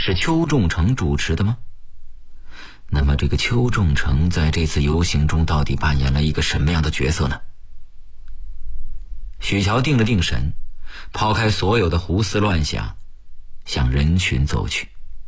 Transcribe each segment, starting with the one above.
是邱仲成主持的吗？那么这个邱仲成在这次游行中到底扮演了一个什么样的角色呢？许乔定了定神，抛开所有的胡思乱想，向人群走去。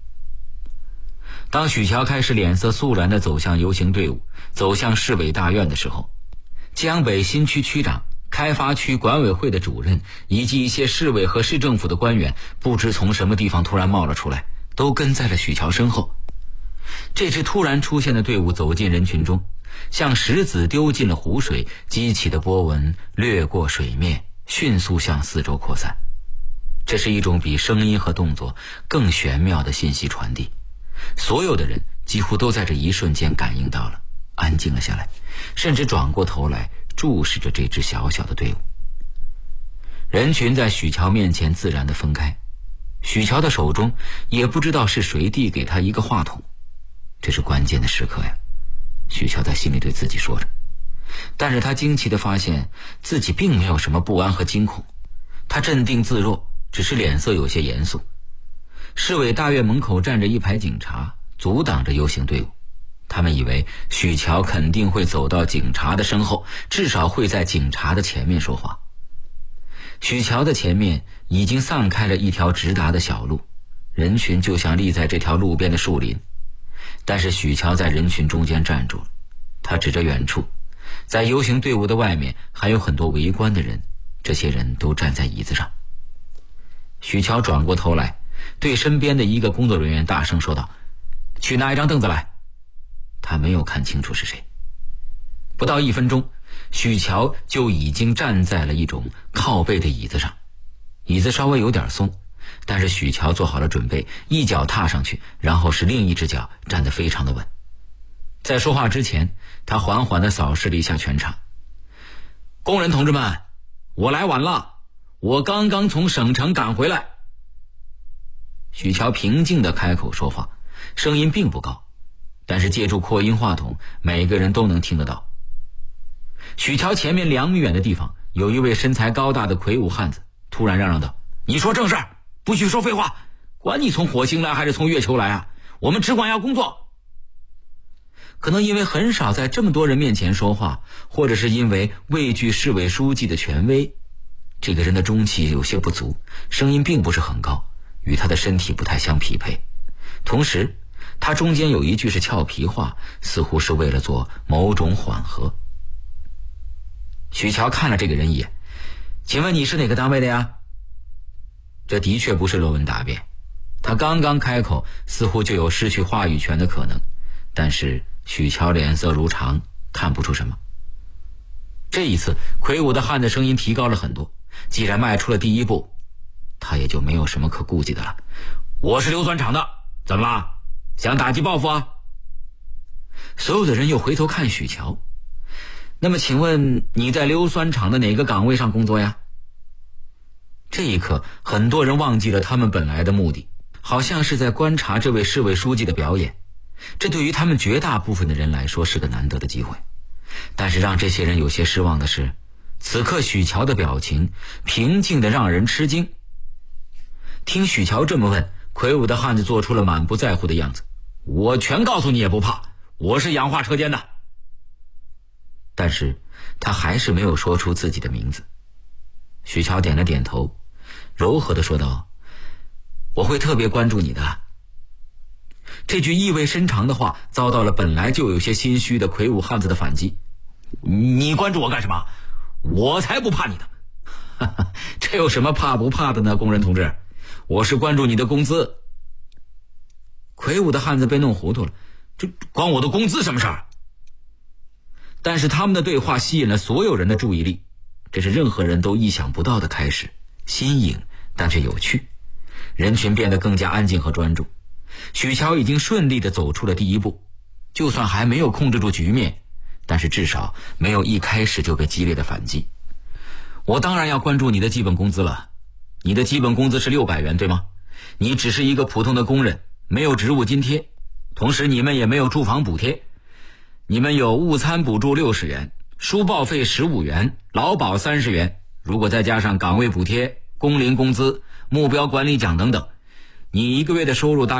当许乔开始脸色肃然地走向游行队伍，走向市委大院的时候，江北新区区长、开发区管委会的主任以及一些市委和市政府的官员不知从什么地方突然冒了出来，都跟在了许乔身后。这支突然出现的队伍走进人群中，像石子丢进了湖水，激起的波纹掠过水面，迅速向四周扩散。这是一种比声音和动作更玄妙的信息传递，所有的人几乎都在这一瞬间感应到了，安静了下来，甚至转过头来注视着这支小小的队伍。人群在许乔面前自然地分开，许乔的手中也不知道是谁递给他一个话筒。这是关键的时刻呀，许乔在心里对自己说着。但是他惊奇地发现自己并没有什么不安和惊恐，他镇定自若，只是脸色有些严肃。市委大院门口站着一排警察，阻挡着游行队伍。他们以为许乔肯定会走到警察的身后，至少会在警察的前面说话。许乔的前面已经散开了一条直达的小路，人群就像立在这条路边的树林。但是许乔在人群中间站住了，他指着远处，在游行队伍的外面还有很多围观的人，这些人都站在椅子上。许乔转过头来，对身边的一个工作人员大声说道：“去拿一张凳子来。”他没有看清楚是谁。不到1分钟，许乔就已经站在了一种靠背的椅子上，椅子稍微有点松，但是许乔做好了准备，一脚踏上去，然后是另一只脚站得非常的稳。在说话之前，他缓缓地扫视了一下全场。工人同志们，我来晚了，我刚刚从省城赶回来。许乔平静地开口说话，声音并不高，但是借助扩音话筒，每个人都能听得到。许乔前面2米远的地方，有一位身材高大的魁梧汉子突然嚷嚷道：“你说正事，不许说废话，管你从火星来还是从月球来啊，我们只管要工作。”可能因为很少在这么多人面前说话，或者是因为畏惧市委书记的权威，这个人的中气有些不足，声音并不是很高，与他的身体不太相匹配。同时他中间有一句是俏皮话，似乎是为了做某种缓和。许乔看了这个人一眼：“请问你是哪个单位的呀？”这的确不是论文答辩，他刚刚开口，似乎就有失去话语权的可能，但是许乔脸色如常，看不出什么。这一次魁梧的汉的声音提高了很多，既然迈出了第一步，他也就没有什么可顾忌的了。“我是硫酸厂的，怎么了？想打击报复啊？”所有的人又回头看许乔。“那么请问你在硫酸厂的哪个岗位上工作呀？”这一刻，很多人忘记了他们本来的目的，好像是在观察这位市委书记的表演。这对于他们绝大部分的人来说是个难得的机会。但是让这些人有些失望的是，此刻许乔的表情平静得让人吃惊。听许乔这么问，魁梧的汉子做出了满不在乎的样子：“我全告诉你也不怕，我是氧化车间的。”但是他还是没有说出自己的名字。许乔点了点头，柔和地说道：“我会特别关注你的。”这句意味深长的话遭到了本来就有些心虚的魁梧汉子的反击：“你关注我干什么？我才不怕你呢！”“这有什么怕不怕的呢，工人同志？我是关注你的工资。”魁梧的汉子被弄糊涂了：“这关我的工资什么事儿？”但是他们的对话吸引了所有人的注意力，这是任何人都意想不到的开始，新颖但却有趣。人群变得更加安静和专注。许乔已经顺利地走出了第一步，就算还没有控制住局面，但是至少没有一开始就被激烈的反击。“我当然要关注你的基本工资了，你的基本工资是600元，对吗？你只是一个普通的工人，没有职务津贴，同时你们也没有住房补贴。你们有午餐补助60元，书报费15元，劳保30元，如果再加上岗位补贴、工龄工资、目标管理奖等等，你一个月的收入大